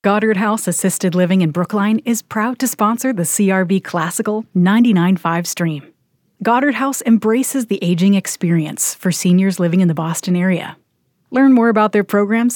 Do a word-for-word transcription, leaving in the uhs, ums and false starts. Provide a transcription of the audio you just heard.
Goddard House Assisted Living in Brookline is proud to sponsor the C R V Classical ninety-nine point five stream. Goddard House embraces the aging experience for seniors living in the Boston area. Learn more about their programs